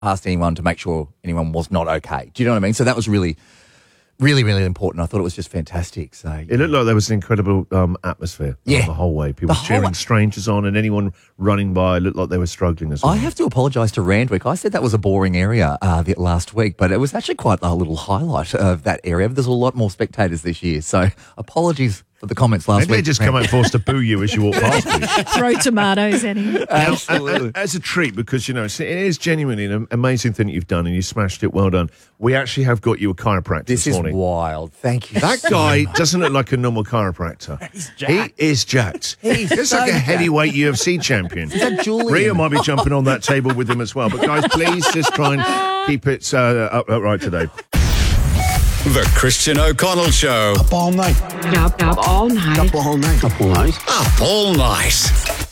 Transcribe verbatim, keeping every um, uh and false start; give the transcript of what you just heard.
asked anyone to make sure anyone was not okay. Do you know what I mean? So that was really, really, really important. I thought it was just fantastic. So It looked like there was an incredible um, atmosphere Yeah. the whole way. People The whole cheering way. strangers on, and anyone running by looked like they were struggling as well. I have to apologise to Randwick. I said that was a boring area uh, the, last week, but it was actually quite a little highlight of that area. There's a lot more spectators this year, so apologies for the comments last Maybe they week. just come out and forced to boo you as you walk past me. Throw tomatoes at him. Absolutely. As a treat, because, you know, it is genuinely an amazing thing that you've done, and you smashed it. Well done. We actually have got you a chiropractor This this is morning. wild. Thank you. That so guy much. doesn't look like a normal chiropractor. He's jacked. He is jacked. He's He's so like a jacked. heavyweight U F C champion. Is that Julian? Ria might be jumping on that table with him as well. But guys, please just try and keep it uh, up, upright today. The Christian O'Connell Show. Up all night. Up, up all night. Up all night. Up all night. Up all night.